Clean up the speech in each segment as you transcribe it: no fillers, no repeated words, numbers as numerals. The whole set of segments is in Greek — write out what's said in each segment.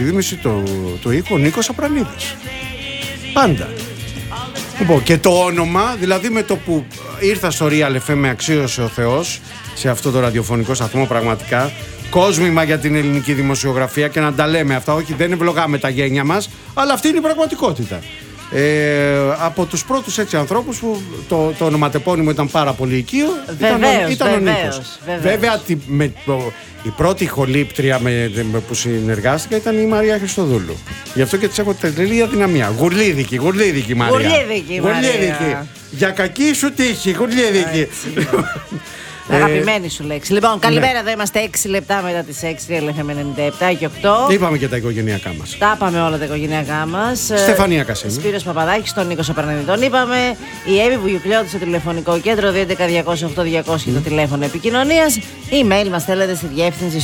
ρύθμιση του ήχου ο Νίκος Απρανίδης. Πάντα. Λοιπόν, και το όνομα, δηλαδή με το που ήρθα στο Real FM με αξίωσε ο Θεός σε αυτό το ραδιοφωνικό σταθμό, πραγματικά κόσμημα για την ελληνική δημοσιογραφία, και να τα λέμε αυτά, όχι, δεν ευλογάμε τα γένια μας, αλλά αυτή είναι η πραγματικότητα. Από τους πρώτους έτσι ανθρώπους που το ονοματεπώνυμο ήταν πάρα πολύ οικείο, ήταν ο Νίκος. Βέβαια η πρώτη ηχολήπτρια που συνεργάστηκα ήταν η Μαρία Χριστοδούλου. Γι' αυτό και της έχω τελεία αδυναμία. Γουρλίδικη Μαρία. Γουρλίδικη. Για κακή σου τύχη, γουρλίδικη. Αγαπημένη σου λέξη. Λοιπόν, καλημέρα, εδώ είμαστε 6 λεπτά μετά τις 6, LFM 97 και 8. Είπαμε και τα οικογενειακά μας. Τα είπαμε όλα τα οικογενειακά μας. Στεφανία Κασίνη. Σπύρος Παπαδάκης, τον Νίκο Απρανίδη τον είπαμε. Η Εύη Βουγιουκλιώτη στο τηλεφωνικό κέντρο 211-208-200 και το τηλέφωνο επικοινωνίας. Email μας στέλνετε στη διεύθυνση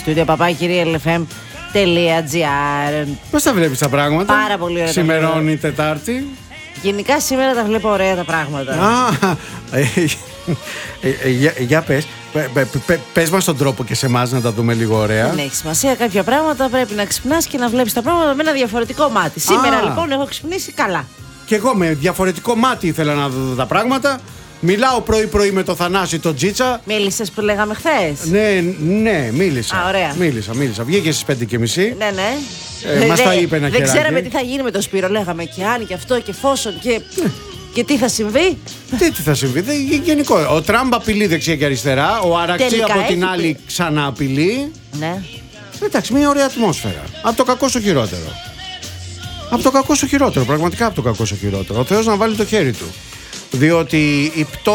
studio@lfm.gr. Πώς τα βλέπεις τα πράγματα? Πάρα πολύ ωραία. Σημερώνει Τετάρτη. Γενικά σήμερα τα βλέπω ωραία τα πράγματα. Για πες. Πες μας τον τρόπο και σε εμάς να τα δούμε λίγο ωραία. Δεν έχει σημασία. Κάποια πράγματα πρέπει να ξυπνάς και να βλέπεις τα πράγματα με ένα διαφορετικό μάτι. Σήμερα λοιπόν έχω ξυπνήσει καλά. Και εγώ με διαφορετικό μάτι ήθελα να δω τα πράγματα. Μιλάω πρωί-πρωί με το Θανάση τον Τζίτσα. Μίλησες που λέγαμε χθες? Ναι, μίλησα. Ωραία. Μίλησα. Βγήκε στις 5:30. Ναι. Μας τα είπε ένα χεράκι. Δεν ξέραμε τι θα γίνει με τον Σπύρο. Λέγαμε και αν και αυτό και φόσον και. Και τι θα συμβεί? Τι θα συμβεί, γενικό. Ο Τραμπ απειλεί δεξιά και αριστερά. Ο Αρακτσί από την άλλη ξανά απειλεί. Ναι. Εντάξει, μια ωραία ατμόσφαιρα. Από το κακό στο χειρότερο. Πραγματικά από το κακό στο χειρότερο. Ο Θεός να βάλει το χέρι του. Διότι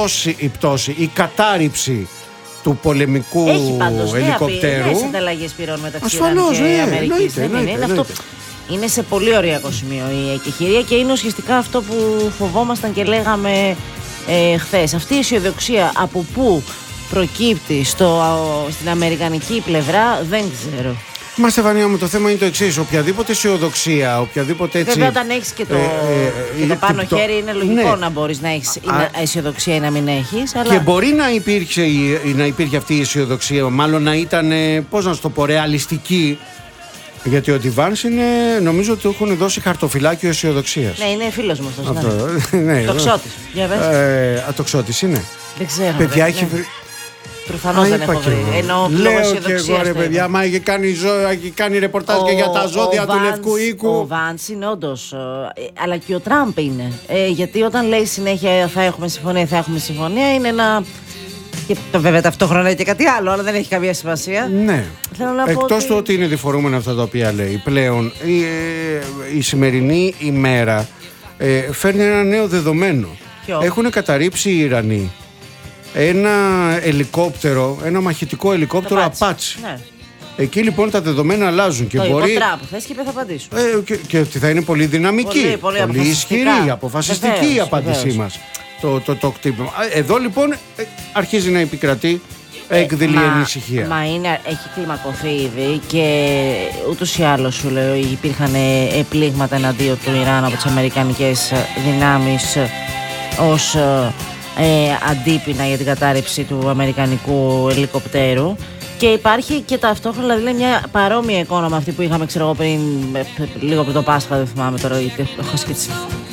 η κατάρριψη του πολεμικού ελικοπτέρου. Έχει ανταλλαγές πυρών μεταξύ Ιράν και Αμερικής. Είναι σε πολύ ωριακό σημείο η εκεχηρία και είναι ουσιαστικά αυτό που φοβόμασταν και λέγαμε χθες. Αυτή η αισιοδοξία από πού προκύπτει στην αμερικανική πλευρά δεν ξέρω. Μα Στεφανία μου, το θέμα είναι το εξής. Οποιαδήποτε αισιοδοξία, οποιαδήποτε έτσι. Βέβαια, όταν έχεις και το πάνω χέρι, είναι λογικό να μπορείς να έχεις αισιοδοξία ή να μην έχεις. Αλλά... Και μπορεί να υπήρχε αυτή η αισιοδοξία, μάλλον να ήταν, πώς να σου το πω, ρεαλιστική. Γιατί ο Ντιβάνς είναι, νομίζω ότι του έχουν δώσει χαρτοφυλάκιο αισιοδοξίας. Ναι, είναι φίλος μου αυτός. Ναι. Τοξότης. Τοξότης είναι. Δεν ξέρω. Παιδιά, έχει βρει. Προφανώς δεν έχω βρει. Λέω και εγώ ρε παιδιά, μα έχει κάνει ρεπορτάζ και για τα ζώδια του Λευκού Οίκου. Ο Βάνς είναι όντως, αλλά και ο Τραμπ είναι. Γιατί όταν λέει συνέχεια θα έχουμε συμφωνία, είναι ένα. Και βέβαια ταυτόχρονα και κάτι άλλο, αλλά δεν έχει καμία σημασία. Ναι. Εκτός του ότι είναι διφορούμενα αυτά τα οποία λέει. Πλέον η σημερινή ημέρα φέρνει ένα νέο δεδομένο. Έχουν καταρρίψει οι Ιρανοί ένα ελικόπτερο, ένα μαχητικό ελικόπτερο Απάτσι. Ναι. Εκεί λοιπόν τα δεδομένα αλλάζουν. Και μπορεί. Τραμπ, θες και θα απαντήσω. Και ότι θα είναι πολύ δυναμική. Πολύ ισχυρή, αποφασιστική η απάντησή μας. Το κτύπημα. Εδώ λοιπόν αρχίζει να επικρατεί έκδηλη ανησυχία. Μα έχει κλιμακωθεί ήδη και ούτως ή άλλως σου λέω υπήρχαν πλήγματα εναντίον του Ιράν από τις αμερικανικές δυνάμεις ως αντίπεινα για την κατάρριψη του αμερικανικού ελικοπτέρου. Και υπάρχει και ταυτόχρονα δηλαδή μια παρόμοια εικόνα με αυτή που είχαμε ξέρω πριν λίγο πριν το Πάσχα, δεν θυμάμαι τώρα γιατί έχω σκεφτεί.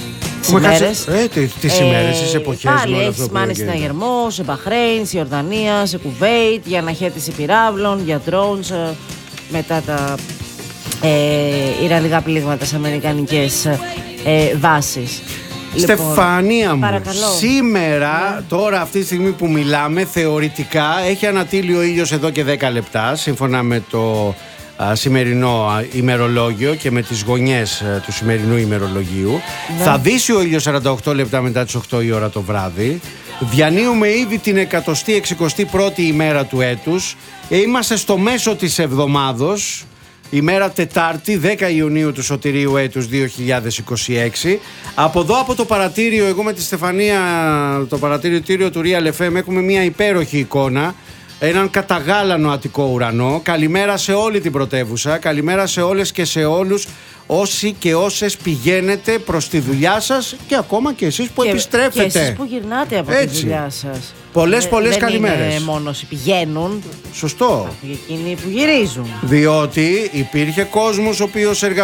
Τις ημέρες, τις εποχές. Πάλι έχει σημάνει συναγερμό σε Μπαχρέιν, σε Ιορδανία, σε Κουβέιτ για αναχέτηση πυράβλων, για drones μετά τα ιρανικά πλήγματα σε αμερικανικές βάσεις. Στεφανία μου, παρακαλώ. Σήμερα, τώρα αυτή τη στιγμή που μιλάμε, θεωρητικά έχει ανατείλει ο ήλιος εδώ και 10 λεπτά, σύμφωνα με το σημερινό ημερολόγιο και με τις γωνιές του σημερινού ημερολογίου. Ναι. Θα δύσει ο ήλιος 48 λεπτά μετά τις 8 η ώρα το βράδυ. Διανύουμε ήδη την 161η ημέρα του έτους. Είμαστε στο μέσο της εβδομάδος. Ημέρα Τετάρτη, 10 Ιουνίου του Σωτηρίου έτους 2026. Από εδώ από το παρατήριο, εγώ με τη Στεφανία, το παρατηρητήριο του Real FM, έχουμε μια υπέροχη εικόνα. Έναν καταγάλανο Αττικό ουρανό. Καλημέρα σε όλη την πρωτεύουσα. Καλημέρα σε όλες και σε όλους όσοι και όσες πηγαίνετε προς τη δουλειά σας και ακόμα και εσείς που επιστρέφετε. Και εσείς που γυρνάτε από τη δουλειά σας. Πολλές καλημέρες. Δεν είναι μόνο όσοι πηγαίνουν. Σωστό. Εκείνοι που γυρίζουν. Διότι υπήρχε κόσμος ο οποίος